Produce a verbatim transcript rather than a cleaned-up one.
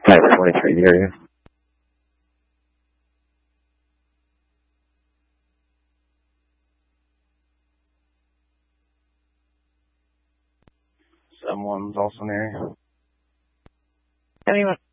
five twenty-three in the area. Someone's also in the area. Anyone?